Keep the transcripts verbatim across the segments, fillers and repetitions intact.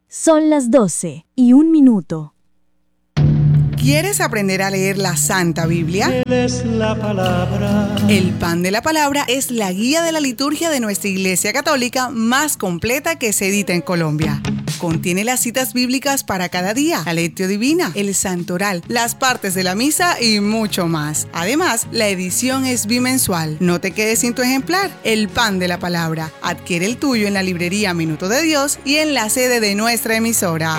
Son las doce y un minuto. ¿Quieres aprender a leer la Santa Biblia? Él es la palabra. El Pan de la Palabra es la guía de la liturgia de nuestra Iglesia Católica más completa que se edita en Colombia. Contiene las citas bíblicas para cada día, la lectio divina, el santoral, las partes de la misa y mucho más. Además, la edición es bimensual. No te quedes sin tu ejemplar. El Pan de la Palabra. Adquiere el tuyo en la librería Minuto de Dios y en la sede de nuestra emisora.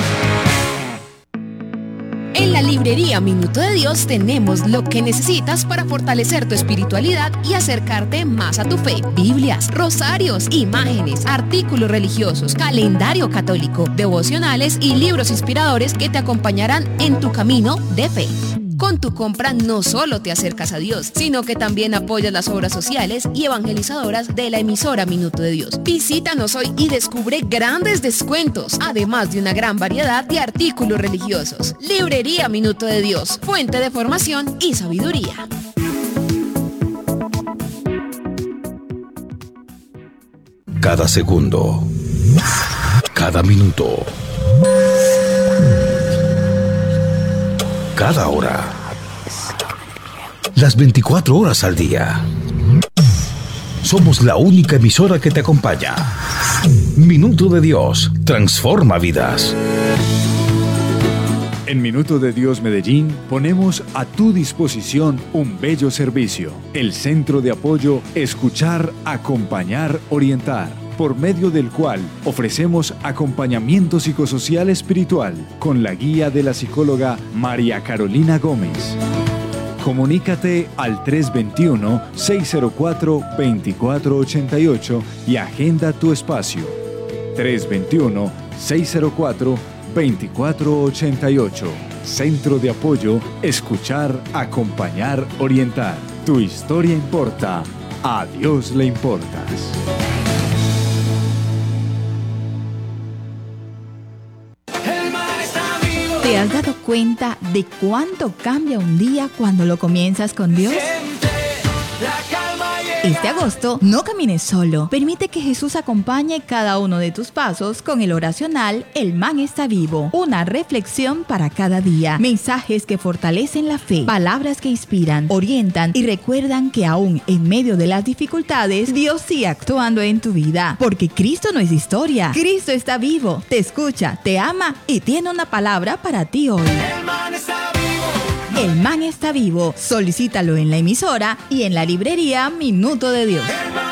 En la librería Minuto de Dios tenemos lo que necesitas para fortalecer tu espiritualidad y acercarte más a tu fe. Biblias, rosarios, imágenes, artículos religiosos, calendario católico, devocionales y libros inspiradores que te acompañarán en tu camino de fe. Con tu compra no solo te acercas a Dios, sino que también apoyas las obras sociales y evangelizadoras de la emisora Minuto de Dios. Visítanos hoy y descubre grandes descuentos, además de una gran variedad de artículos religiosos. Librería Minuto de Dios, fuente de formación y sabiduría. Cada segundo, cada minuto, cada hora, las veinticuatro horas al día. Somos la única emisora que te acompaña. Minuto de Dios, transforma vidas. En Minuto de Dios Medellín ponemos a tu disposición un bello servicio, el Centro de Apoyo Escuchar, Acompañar, Orientar, por medio del cual ofrecemos acompañamiento psicosocial espiritual con la guía de la psicóloga María Carolina Gómez. Comunícate al tres dos uno, seis cero cuatro, dos cuatro ocho ocho y agenda tu espacio. tres dos uno, seis cero cuatro, dos cuatro ocho ocho. Centro de Apoyo Escuchar, Acompañar, Orientar. Tu historia importa. A Dios le importas. ¿Te has dado cuenta de cuánto cambia un día cuando lo comienzas con Dios? Este agosto, no camines solo. Permite que Jesús acompañe cada uno de tus pasos con el oracional El Man está vivo. Una reflexión para cada día. Mensajes que fortalecen la fe. Palabras que inspiran, orientan y recuerdan que aún en medio de las dificultades, Dios sigue actuando en tu vida. Porque Cristo no es historia. Cristo está vivo, te escucha, te ama y tiene una palabra para ti hoy. El man está vivo. El Man está vivo. Solicítalo en la emisora y en la librería Minuto de Dios.